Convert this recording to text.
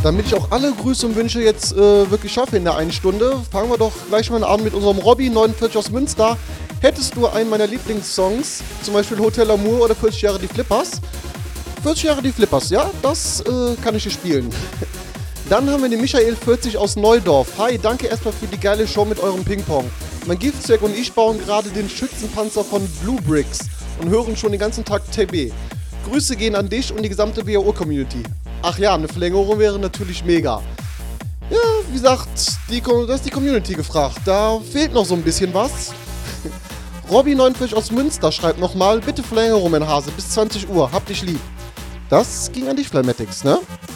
Damit ich auch alle Grüße und Wünsche jetzt wirklich schaffe in der einen Stunde, fangen wir doch gleich mal an mit unserem Robby 49 aus Münster. Hättest du einen meiner Lieblingssongs, zum Beispiel Hotel Amour oder 40 Jahre die Flippers? 40 Jahre die Flippers, ja, das kann ich dir spielen. Dann haben wir den Michael 40 aus Neudorf. Hi, danke erstmal für die geile Show mit eurem Ping-Pong. Mein Giftzwerg und ich bauen gerade den Schützenpanzer von Blue Bricks und hören schon den ganzen Tag TB. Grüße gehen an dich und die gesamte WHO-Community. Ach ja, eine Verlängerung wäre natürlich mega. Ja, wie gesagt, da ist die Community gefragt. Da fehlt noch so ein bisschen was. Robby 49 aus Münster schreibt nochmal, bitte Verlängerung, mein Hase, bis 20 Uhr, hab dich lieb. Das ging an dich, Flamatics, ne?